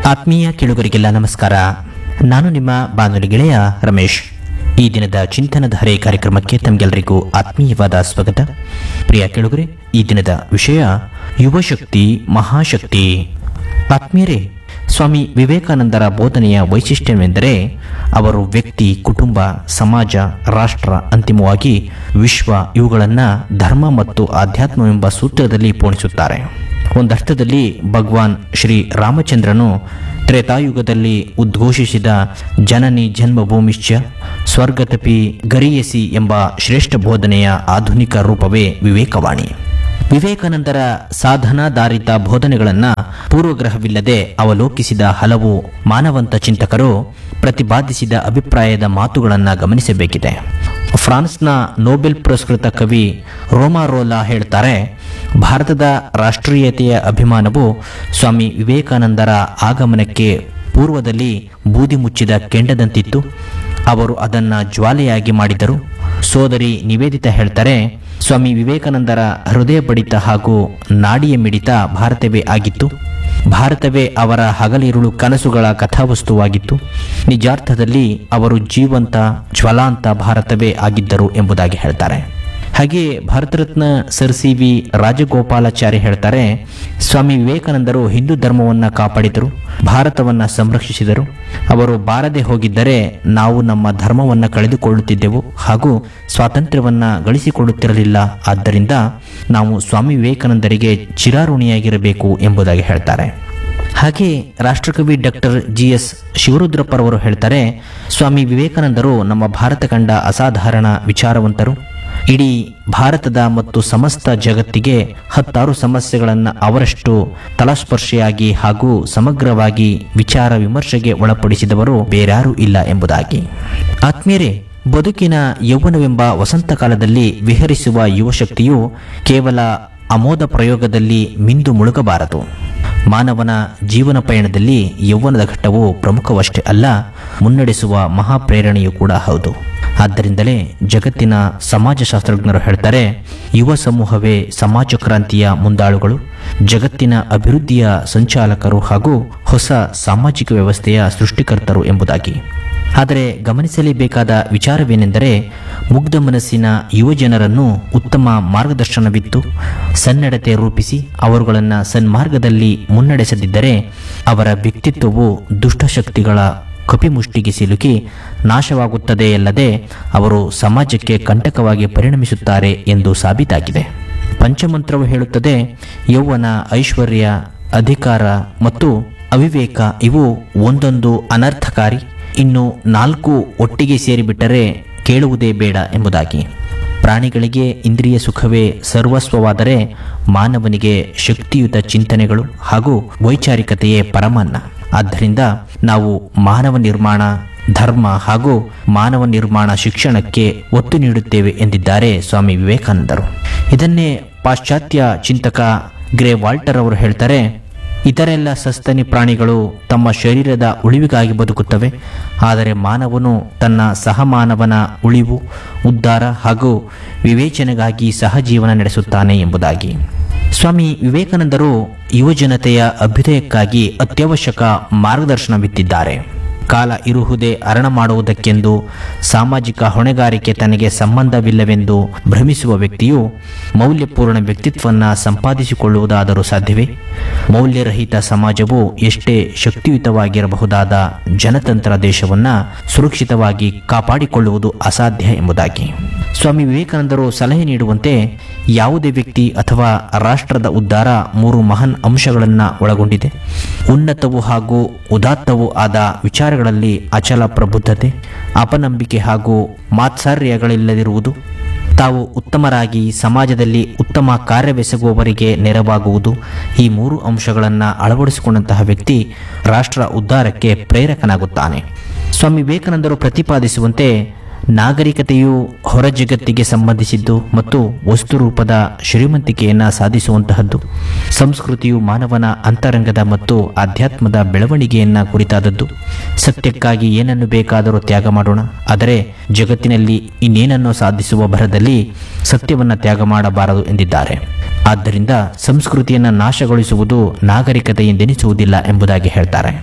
ಆತ್ಮೀಯ ಕೇಳುಗರಿಗೆಲ್ಲ ನಮಸ್ಕಾರ. ನಾನು ನಿಮ್ಮ ಬಾನುಲಿ ಗೆಳೆಯ ರಮೇಶ್. ಈ ದಿನದ ಚಿಂತನಧಾರೆ ಕಾರ್ಯಕ್ರಮಕ್ಕೆ ತಮಗೆಲ್ಲರಿಗೂ ಆತ್ಮೀಯವಾದ ಸ್ವಾಗತ. ಪ್ರಿಯ ಕೇಳುಗರೆ, ಈ ದಿನದ ವಿಷಯ ಯುವಶಕ್ತಿ ಮಹಾಶಕ್ತಿ. ಆತ್ಮೀಯರೇ, ಸ್ವಾಮಿ ವಿವೇಕಾನಂದರ ಬೋಧನೆಯ ವೈಶಿಷ್ಟ್ಯವೆಂದರೆ ಅವರು ವ್ಯಕ್ತಿ, ಕುಟುಂಬ, ಸಮಾಜ, ರಾಷ್ಟ್ರ, ಅಂತಿಮವಾಗಿ ವಿಶ್ವ ಇವುಗಳನ್ನು ಧರ್ಮ ಮತ್ತು ಆಧ್ಯಾತ್ಮವೆಂಬ ಸೂತ್ರದಲ್ಲಿ ಪೋಣಿಸುತ್ತಾರೆ. ಒಂದರ್ಥದಲ್ಲಿ ಭಗವಾನ್ ಶ್ರೀ ರಾಮಚಂದ್ರನು ತ್ರೇತಾಯುಗದಲ್ಲಿ ಉದ್ಘೋಷಿಸಿದ ಜನನಿ ಜನ್ಮಭೂಮಿಶ್ಚ ಸ್ವರ್ಗತಪಿ ಗರಿಯಸಿ ಎಂಬ ಶ್ರೇಷ್ಠ ಬೋಧನೆಯ ಆಧುನಿಕ ರೂಪವೇ ವಿವೇಕವಾಣಿ. ವಿವೇಕಾನಂದರ ಸಾಧನಾಧಾರಿತ ಬೋಧನೆಗಳನ್ನು ಪೂರ್ವಗ್ರಹವಿಲ್ಲದೆ ಅವಲೋಕಿಸಿದ ಹಲವು ಮಾನವಂತ ಚಿಂತಕರು ಪ್ರತಿಪಾದಿಸಿದ ಅಭಿಪ್ರಾಯದ ಮಾತುಗಳನ್ನು ಗಮನಿಸಬೇಕಿದೆ. ಫ್ರಾನ್ಸ್ನ ನೊಬೆಲ್ ಪುರಸ್ಕೃತ ಕವಿ ರೋಮಾರೋಲಾ ಹೇಳ್ತಾರೆ, ಭಾರತದ ರಾಷ್ಟ್ರೀಯತೆಯ ಅಭಿಮಾನವು ಸ್ವಾಮಿ ವಿವೇಕಾನಂದರ ಆಗಮನಕ್ಕೆ ಪೂರ್ವದಲ್ಲಿ ಬೂದಿ ಮುಚ್ಚಿದ ಕೆಂಡದಂತಿತ್ತು. ಅವರು ಅದನ್ನು ಜ್ವಾಲೆಯಾಗಿ ಮಾಡಿದರು. ಸೋದರಿ ನಿವೇದಿತಾ ಹೇಳ್ತಾರೆ, ಸ್ವಾಮಿ ವಿವೇಕಾನಂದರ ಹೃದಯ ಬಡಿತ ಹಾಗೂ ನಾಡಿಯ ಮಿಡಿತ ಭಾರತವೇ ಆಗಿತ್ತು. ಭಾರತವೇ ಅವರ ಹಗಲಿರುಳು ಕನಸುಗಳ ಕಥಾವಸ್ತುವಾಗಿತ್ತು. ನಿಜಾರ್ಥದಲ್ಲಿ ಅವರು ಜೀವಂತ ಜ್ವಲಾಂತ ಭಾರತವೇ ಆಗಿದ್ದರು ಎಂಬುದಾಗಿ ಹೇಳ್ತಾರೆ. ಹಾಗೆ ಭಾರತ ರತ್ನ ಸರ್ ಸಿ.ವಿ. ರಾಜಗೋಪಾಲಾಚಾರಿ ಹೇಳ್ತಾರೆ, ಸ್ವಾಮಿ ವಿವೇಕಾನಂದರು ಹಿಂದೂ ಧರ್ಮವನ್ನು ಕಾಪಾಡಿದರು, ಭಾರತವನ್ನು ಸಂರಕ್ಷಿಸಿದರು. ಅವರು ಬಾರದೆ ಹೋಗಿದ್ದರೆ ನಾವು ನಮ್ಮ ಧರ್ಮವನ್ನು ಕಳೆದುಕೊಳ್ಳುತ್ತಿದ್ದೆವು ಹಾಗೂ ಸ್ವಾತಂತ್ರ್ಯವನ್ನು ಗಳಿಸಿಕೊಳ್ಳುತ್ತಿರಲಿಲ್ಲ. ಆದ್ದರಿಂದ ನಾವು ಸ್ವಾಮಿ ವಿವೇಕಾನಂದರಿಗೆ ಚಿರಾಋಣಿಯಾಗಿರಬೇಕು ಎಂಬುದಾಗಿ ಹೇಳ್ತಾರೆ. ಹಾಗೆ ರಾಷ್ಟ್ರಕವಿ ಡಾಕ್ಟರ್ ಜಿ.ಎಸ್. ಶಿವರುದ್ರಪ್ಪರವರು ಹೇಳ್ತಾರೆ, ಸ್ವಾಮಿ ವಿವೇಕಾನಂದರು ನಮ್ಮ ಭಾರತ ಕಂಡ ಅಸಾಧಾರಣ ವಿಚಾರವಂತರು. ಇಡೀ ಭಾರತದ ಮತ್ತು ಸಮಸ್ತ ಜಗತ್ತಿಗೆ 16 ಸಮಸ್ಯೆಗಳನ್ನು ಅವರಷ್ಟು ತಲಸ್ಪರ್ಶಿಯಾಗಿ ಹಾಗೂ ಸಮಗ್ರವಾಗಿ ವಿಚಾರ ವಿಮರ್ಶೆಗೆ ಒಳಪಡಿಸಿದವರು ಬೇರ್ಯಾರೂ ಇಲ್ಲ ಎಂಬುದಾಗಿ. ಆತ್ಮೀಯರೇ, ಬದುಕಿನ ಯೌವನವೆಂಬ ವಸಂತ ಕಾಲದಲ್ಲಿ ವಿಹರಿಸುವ ಯುವಶಕ್ತಿಯು ಕೇವಲ ಅಮೋದ ಪ್ರಯೋಗದಲ್ಲಿ ಮಿಂದು ಮುಳುಗಬಾರದು. ಮಾನವನ ಜೀವನ ಪಯಣದಲ್ಲಿ ಯೌವನದ ಘಟ್ಟವು ಪ್ರಮುಖವಷ್ಟೇ ಅಲ್ಲ, ಮುನ್ನಡೆಸುವ ಮಹಾಪ್ರೇರಣೆಯೂ ಕೂಡ ಹೌದು. ಆದ್ದರಿಂದಲೇ ಜಗತ್ತಿನ ಸಮಾಜಶಾಸ್ತ್ರಜ್ಞರು ಹೇಳ್ತಾರೆ, ಯುವ ಸಮೂಹವೇ ಸಮಾಜ ಕ್ರಾಂತಿಯ ಮುಂದಾಳುಗಳು, ಜಗತ್ತಿನ ಅಭಿವೃದ್ಧಿಯ ಸಂಚಾಲಕರು ಹಾಗೂ ಹೊಸ ಸಾಮಾಜಿಕ ವ್ಯವಸ್ಥೆಯ ಸೃಷ್ಟಿಕರ್ತರು ಎಂಬುದಾಗಿ. ಆದರೆ ಗಮನಿಸಲೇಬೇಕಾದ ವಿಚಾರವೇನೆಂದರೆ, ಮುಗ್ಧ ಮನಸ್ಸಿನ ಯುವಜನರನ್ನು ಉತ್ತಮ ಮಾರ್ಗದರ್ಶನವಿತ್ತು ಸನ್ನಡತೆ ರೂಪಿಸಿ ಅವರುಗಳನ್ನು ಸನ್ಮಾರ್ಗದಲ್ಲಿ ಮುನ್ನಡೆಸದಿದ್ದರೆ ಅವರ ವ್ಯಕ್ತಿತ್ವವು ದುಷ್ಟಶಕ್ತಿಗಳ ಕಪಿಮುಷ್ಟಿಗೆ ಸಿಲುಕಿ ನಾಶವಾಗುತ್ತದೆಯಲ್ಲದೆ ಅವರು ಸಮಾಜಕ್ಕೆ ಕಂಟಕವಾಗಿ ಪರಿಣಮಿಸುತ್ತಾರೆ ಎಂದು ಸಾಬೀತಾಗಿದೆ. ಪಂಚಮಂತ್ರವು ಹೇಳುತ್ತದೆ, ಯೌವನ, ಐಶ್ವರ್ಯ, ಅಧಿಕಾರ ಮತ್ತು ಅವಿವೇಕ ಇವು ಒಂದೊಂದು ಅನರ್ಥಕಾರಿ, ಇನ್ನು 4 ಒಟ್ಟಿಗೆ ಸೇರಿಬಿಟ್ಟರೆ ಕೇಳುವುದೇ ಬೇಡ ಎಂಬುದಾಗಿ. ಪ್ರಾಣಿಗಳಿಗೆ ಇಂದ್ರಿಯ ಸುಖವೇ ಸರ್ವಸ್ವವಾದರೆ ಮಾನವನಿಗೆ ಶಕ್ತಿಯುತ ಚಿಂತನೆಗಳು ಹಾಗೂ ವೈಚಾರಿಕತೆಯೇ ಪರಮಾನ್ನ. ಆದ್ದರಿಂದ ನಾವು ಮಾನವ ನಿರ್ಮಾಣ ಧರ್ಮ ಹಾಗೂ ಮಾನವ ನಿರ್ಮಾಣ ಶಿಕ್ಷಣಕ್ಕೆ ಒತ್ತು ನೀಡುತ್ತೇವೆ ಎಂದಿದ್ದಾರೆ ಸ್ವಾಮಿ ವಿವೇಕಾನಂದರು. ಇದನ್ನೇ ಪಾಶ್ಚಾತ್ಯ ಚಿಂತಕ ಗ್ರೇ ವಾಲ್ಟರ್ ಅವರು ಹೇಳ್ತಾರೆ, ಇತರೆಲ್ಲ ಸಸ್ತನಿ ಪ್ರಾಣಿಗಳು ತಮ್ಮ ಶರೀರದ ಉಳಿವಿಗಾಗಿ ಬದುಕುತ್ತವೆ, ಆದರೆ ಮಾನವನು ತನ್ನ ಸಹಮಾನವನ ಉಳಿವು, ಉದ್ಧಾರ ಹಾಗೂ ವಿವೇಚನೆಗಾಗಿ ಸಹಜೀವನ ನಡೆಸುತ್ತಾನೆ ಎಂಬುದಾಗಿ. ಸ್ವಾಮಿ ವಿವೇಕಾನಂದರು ಯುವಜನತೆಯ ಅಭ್ಯುದಯಕ್ಕಾಗಿ ಅತ್ಯವಶ್ಯಕ ಮಾರ್ಗದರ್ಶನವಿತ್ತಿದ್ದಾರೆ. ಕಾಲ ಇರುವುದೇ ಅರಣ ಮಾಡುವುದಕ್ಕೆಂದು, ಸಾಮಾಜಿಕ ಹೊಣೆಗಾರಿಕೆ ತನಗೆ ಸಂಬಂಧವಿಲ್ಲವೆಂದು ಭ್ರಮಿಸುವ ವ್ಯಕ್ತಿಯು ಮೌಲ್ಯಪೂರ್ಣ ವ್ಯಕ್ತಿತ್ವವನ್ನು ಸಂಪಾದಿಸಿಕೊಳ್ಳುವುದಾದರೂ ಸಾಧ್ಯವೇ? ಮೌಲ್ಯರಹಿತ ಸಮಾಜವು ಎಷ್ಟೇ ಶಕ್ತಿಯುತವಾಗಿರಬಹುದಾದ ಜನತಂತ್ರ ದೇಶವನ್ನು ಸುರಕ್ಷಿತವಾಗಿ ಕಾಪಾಡಿಕೊಳ್ಳುವುದು ಅಸಾಧ್ಯ ಎಂಬುದಾಗಿ. ಸ್ವಾಮಿ ವಿವೇಕಾನಂದರು ಸಲಹೆ ನೀಡುವಂತೆ ಯಾವುದೇ ವ್ಯಕ್ತಿ ಅಥವಾ ರಾಷ್ಟ್ರದ ಉದ್ಧಾರ 3 ಮಹಾನ್ ಅಂಶಗಳನ್ನು ಒಳಗೊಂಡಿದೆ. ಉನ್ನತವೂ ಹಾಗೂ ಉದಾತ್ತವೂ ಆದ ವಿಚಾರಗಳಲ್ಲಿ ಅಚಲ ಪ್ರಬುದ್ಧತೆ, ಅಪನಂಬಿಕೆ ಹಾಗೂ ಮಾತ್ಸರ್ಯಗಳಿಲ್ಲದಿರುವುದು, ತಾವು ಉತ್ತಮರಾಗಿ ಸಮಾಜದಲ್ಲಿ ಉತ್ತಮ ಕಾರ್ಯವೆಸಗುವವರಿಗೆ ನೆರವಾಗುವುದು. ಈ 3 ಅಂಶಗಳನ್ನು ಅಳವಡಿಸಿಕೊಂಡಂತಹ ವ್ಯಕ್ತಿ ರಾಷ್ಟ್ರ ಉದ್ಧಾರಕ್ಕೆ ಪ್ರೇರಕನಾಗುತ್ತಾನೆ. ಸ್ವಾಮಿ ವಿವೇಕಾನಂದರು ಪ್ರತಿಪಾದಿಸುವಂತೆ ನಾಗರಿಕತೆಯು ಹೊರ ಜಗತ್ತಿಗೆ ಸಂಬಂಧಿಸಿದ್ದು ಮತ್ತು ವಸ್ತು ರೂಪದ ಶ್ರೀಮಂತಿಕೆಯನ್ನು ಸಾಧಿಸುವಂತಹದ್ದು. ಸಂಸ್ಕೃತಿಯು ಮಾನವನ ಅಂತರಂಗದ ಮತ್ತು ಆಧ್ಯಾತ್ಮದ ಬೆಳವಣಿಗೆಯನ್ನು ಕುರಿತಾದದ್ದು. ಸತ್ಯಕ್ಕಾಗಿ ಏನನ್ನು ಬೇಕಾದರೂ ತ್ಯಾಗ ಮಾಡೋಣ, ಆದರೆ ಜಗತ್ತಿನಲ್ಲಿ ಇನ್ನೇನನ್ನು ಸಾಧಿಸುವ ಭರದಲ್ಲಿ ಸತ್ಯವನ್ನು ತ್ಯಾಗ ಮಾಡಬಾರದು ಎಂದಿದ್ದಾರೆ. ಆದ್ದರಿಂದ ಸಂಸ್ಕೃತಿಯನ್ನು ನಾಶಗೊಳಿಸುವುದು ನಾಗರಿಕತೆ ಎಂದೆನಿಸುವುದಿಲ್ಲ ಎಂಬುದಾಗಿ ಹೇಳ್ತಾರೆ.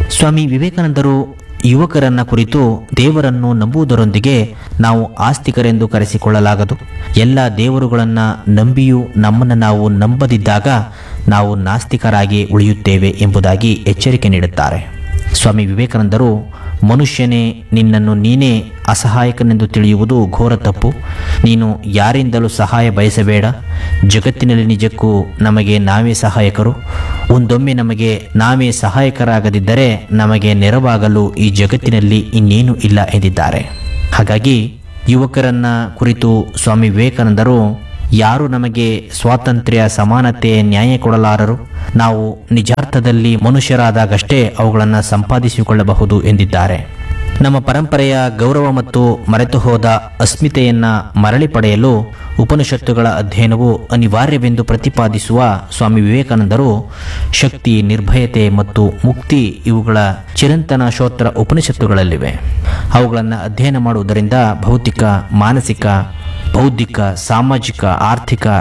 ಸ್ವಾಮಿ ವಿವೇಕಾನಂದರು ಯುವಕರನ್ನ ಕುರಿತು ದೇವರನ್ನು ನಂಬುವುದರೊಂದಿಗೆ ನಾವು ಆಸ್ತಿಕರೆಂದು ಕರೆಸಿಕೊಳ್ಳಲಾಗದು. ಎಲ್ಲ ದೇವರುಗಳನ್ನು ನಂಬಿಯೂ ನಮ್ಮನ್ನು ನಾವು ನಂಬದಿದ್ದಾಗ ನಾವು ನಾಸ್ತಿಕರಾಗಿ ಉಳಿಯುತ್ತೇವೆ ಎಂಬುದಾಗಿ ಎಚ್ಚರಿಕೆ ನೀಡುತ್ತಾರೆ. ಸ್ವಾಮಿ ವಿವೇಕಾನಂದರು, ಮನುಷ್ಯನೇ, ನಿನ್ನನ್ನು ನೀನೇ ಅಸಹಾಯಕನೆಂದು ತಿಳಿಯುವುದು ಘೋರ ತಪ್ಪು. ನೀನು ಯಾರಿಂದಲೂ ಸಹಾಯ ಬಯಸಬೇಡ. ಜಗತ್ತಿನಲ್ಲಿ ನಿಜಕ್ಕೂ ನಮಗೆ ನಾವೇ ಸಹಾಯಕರು. ಒಂದೊಮ್ಮೆ ನಮಗೆ ನಾವೇ ಸಹಾಯಕರಾಗದಿದ್ದರೆ ನಮಗೆ ನೆರವಾಗಲು ಈ ಜಗತ್ತಿನಲ್ಲಿ ಇನ್ನೇನೂ ಇಲ್ಲ ಎಂದಿದ್ದಾರೆ. ಹಾಗಾಗಿ ಯುವಕರನ್ನ ಕುರಿತು ಸ್ವಾಮಿ ವಿವೇಕಾನಂದರು, ಯಾರು ನಮಗೆ ಸ್ವಾತಂತ್ರ್ಯ, ಸಮಾನತೆ, ನ್ಯಾಯ ಕೊಡಲಾರರು. ನಾವು ನಿಜಾರ್ಥದಲ್ಲಿ ಮನುಷ್ಯರಾದಾಗಷ್ಟೇ ಅವುಗಳನ್ನು ಸಂಪಾದಿಸಿಕೊಳ್ಳಬಹುದು ಎಂದಿದ್ದಾರೆ. ನಮ್ಮ ಪರಂಪರೆಯ ಗೌರವ ಮತ್ತು ಮರೆತು ಹೋದ ಅಸ್ಮಿತೆಯನ್ನು ಮರಳಿ ಪಡೆಯಲು ಉಪನಿಷತ್ತುಗಳ ಅಧ್ಯಯನವು ಅನಿವಾರ್ಯವೆಂದು ಪ್ರತಿಪಾದಿಸುವ ಸ್ವಾಮಿ ವಿವೇಕಾನಂದರು, ಶಕ್ತಿ, ನಿರ್ಭಯತೆ ಮತ್ತು ಮುಕ್ತಿ ಇವುಗಳ ಚಿರಂತನ ಶ್ರೋತ್ರ ಉಪನಿಷತ್ತುಗಳಲ್ಲಿವೆ. ಅವುಗಳನ್ನು ಅಧ್ಯಯನ ಮಾಡುವುದರಿಂದ ಭೌತಿಕ, ಮಾನಸಿಕ, ಬೌದ್ಧಿಕ, ಸಾಮಾಜಿಕ, ಆರ್ಥಿಕ,